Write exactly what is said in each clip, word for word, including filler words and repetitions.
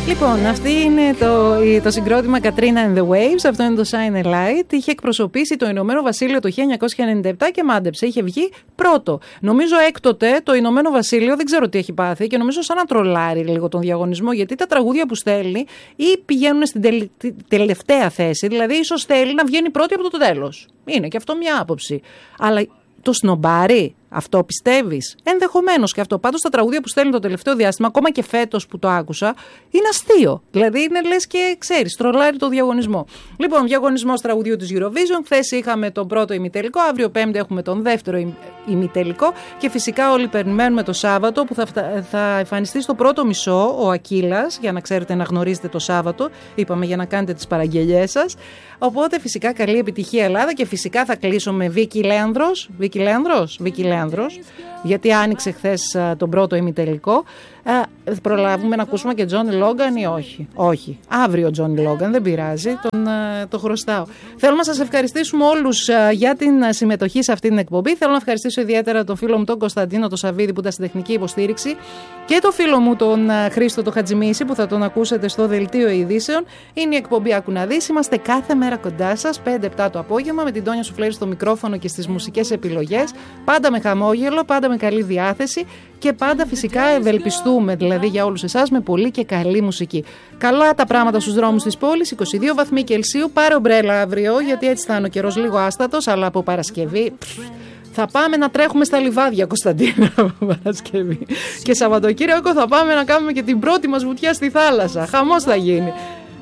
Λοιπόν, αυτή είναι το, το συγκρότημα Katrina and the Waves. Αυτό είναι το Shine a Light. Είχε εκπροσωπήσει το Ηνωμένο Βασίλειο το χίλια εννιακόσια ενενήντα επτά και μάντεψε. Είχε βγει πρώτο. Νομίζω έκτοτε το Ηνωμένο Βασίλειο δεν ξέρω τι έχει πάθει και νομίζω σαν να τρολάρει λίγο τον διαγωνισμό. Γιατί τα τραγούδια που στέλνει ή πηγαίνουν στην τελε, τελευταία θέση. Δηλαδή, ίσως θέλει να βγαίνει πρώτη από το τέλος. Είναι και αυτό μια άποψη. Αλλά το σνομπάρει. Αυτό πιστεύεις? Ενδεχομένως και αυτό. Πάντως τα τραγούδια που στέλνει το τελευταίο διάστημα, ακόμα και φέτος που το άκουσα, είναι αστείο. Δηλαδή είναι λες και ξέρεις, τρολάρει το διαγωνισμό. Λοιπόν, διαγωνισμός τραγουδιού της Eurovision. Χθες είχαμε τον πρώτο ημιτελικό, αύριο Πέμπτη έχουμε τον δεύτερο ημιτελικό και φυσικά όλοι περιμένουμε το Σάββατο που θα, θα εμφανιστεί στο πρώτο μισό ο Ακύλας, για να ξέρετε να γνωρίζετε το Σάββατο. Είπαμε για να κάνετε τις παραγγελιές σας. Οπότε φυσικά καλή επιτυχία Ελλάδα και φυσικά θα κλείσω με Βίκη Λέανδρος. Βίκη Λέανδρος, Βίκη Λέανδρος, γιατί άνοιξε χθες τον πρώτο ημιτελικό. Ε, προλάβουμε να ακούσουμε και Τζόνι Λόγκαν ή όχι? Όχι. Αύριο Τζόνι Λόγκαν, δεν πειράζει, τον, το χρωστάω. Θέλω να σας ευχαριστήσουμε όλους για την συμμετοχή σε αυτή την εκπομπή. Θέλω να ευχαριστήσω ιδιαίτερα τον φίλο μου τον Κωνσταντίνο τον Σαββίδη που ήταν στην τεχνική υποστήριξη και τον φίλο μου τον Χρήστο τον Χατζημίση που θα τον ακούσετε στο Δελτίο Ειδήσεων. Είναι η εκπομπή Άκου να δεις. Είμαστε κάθε μέρα κοντά σας, πέντε επτά το απόγευμα, με την Τόνια Σουφλέρη στο μικρόφωνο και στις μουσικές επιλογές. Πάντα με χαμόγελο, πάντα με καλή διάθεση και πάντα φυσικά ευελπιστούμε, δηλαδή για όλους εσάς, με πολύ και καλή μουσική. Καλά τα πράγματα στους δρόμους της πόλης, είκοσι δύο βαθμοί Κελσίου. Πάρε ομπρέλα αύριο, γιατί έτσι θα είναι ο καιρός λίγο άστατος, αλλά από Παρασκευή θα πάμε να τρέχουμε στα λιβάδια, Κωνσταντίνα, από Παρασκευή. Και Σαββατοκύριακο θα πάμε να κάνουμε και την πρώτη μας βουτιά στη θάλασσα. Χαμός θα γίνει.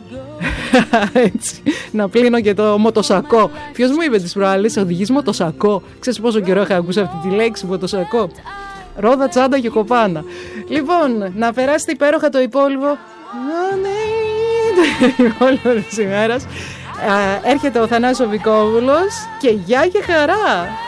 Έτσι, να πλύνω και το μοτοσακό. Ποιος μου είπε τις προάλλες, οδηγείς μοτοσακό? Ξέρεις πόσο καιρό είχα ακούσει αυτή τη λέξη, μοτοσακό? Ρόδα, τσάντα και κοπάνα. Λοιπόν, να περάσετε υπέροχα το υπόλοιπο. Το υπόλοιπο της ημέρας. Έρχεται ο Θανάσης ο Βικόβουλος και γεια και χαρά.